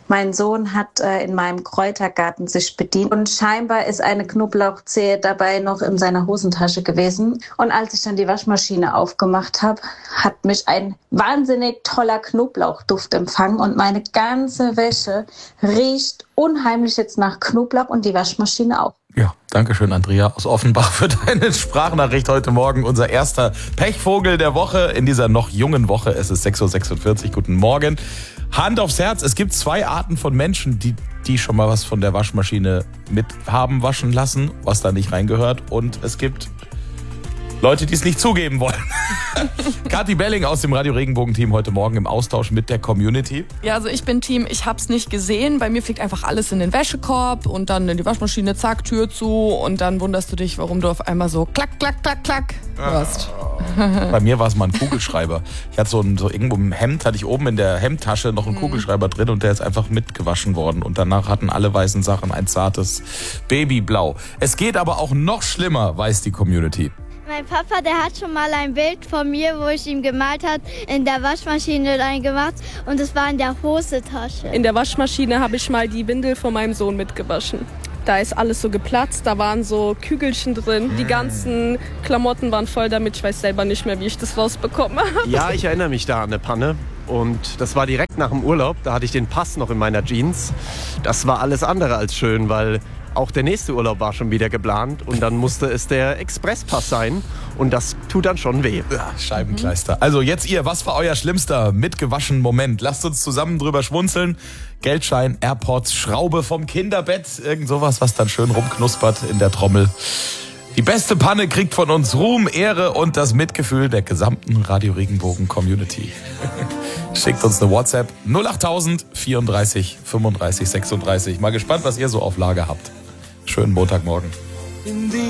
Mein Sohn hat in meinem Kräutergarten sich bedient und scheinbar ist eine Knoblauchzehe dabei noch in seiner Hosentasche gewesen. Und als ich dann die Waschmaschine aufgemacht habe, hat mich ein wahnsinnig toller Knoblauchduft empfangen und meine ganze Wäsche riecht unheimlich jetzt nach Knoblauch und die Waschmaschine auch. Ja, danke schön, Andrea aus Offenbach, für deine Sprachnachricht heute Morgen. Unser erster Pechvogel der Woche in dieser noch jungen Woche. Es ist 6.46 Uhr. Guten Morgen. Hand aufs Herz, es gibt zwei Arten von Menschen, die schon mal was von der Waschmaschine mit haben waschen lassen, was da nicht reingehört. Und es gibt Leute, die es nicht zugeben wollen. Kathi Belling aus dem Radio Regenbogen-Team heute Morgen im Austausch mit der Community. Ja, also ich bin Team, ich hab's nicht gesehen. Bei mir fliegt einfach alles in den Wäschekorb und dann in die Waschmaschine, zack, Tür zu. Und dann wunderst du dich, warum du auf einmal so klack, klack, klack, klack hörst. Bei mir war es mal ein Kugelschreiber. Ich hatte so irgendwo im Hemd, hatte ich oben in der Hemdtasche noch einen Kugelschreiber drin und der ist einfach mitgewaschen worden. Und danach hatten alle weißen Sachen ein zartes Babyblau. Es geht aber auch noch schlimmer, weiß die Community. Mein Papa, der hat schon mal ein Bild von mir, wo ich ihm gemalt habe, in der Waschmaschine reingemacht und es war in der Hosentasche. In der Waschmaschine habe ich mal die Windel von meinem Sohn mitgewaschen. Da ist alles so geplatzt, da waren so Kügelchen drin, die ganzen Klamotten waren voll damit, ich weiß selber nicht mehr, wie ich das rausbekomme. Ja, ich erinnere mich da an eine Panne. Und das war direkt nach dem Urlaub, da hatte ich den Pass noch in meiner Jeans. Das war alles andere als schön, weil auch der nächste Urlaub war schon wieder geplant und dann musste es der Expresspass sein und das tut dann schon weh. Ja, Scheibenkleister. Also jetzt ihr, was war euer schlimmster mitgewaschen Moment? Lasst uns zusammen drüber schmunzeln. Geldschein, AirPods, Schraube vom Kinderbett, irgend sowas, was dann schön rumknuspert in der Trommel. Die beste Panne kriegt von uns Ruhm, Ehre und das Mitgefühl der gesamten Radio Regenbogen Community. Schickt uns eine WhatsApp 08000 34 35 36. Mal gespannt, was ihr so auf Lager habt. Schönen Montagmorgen.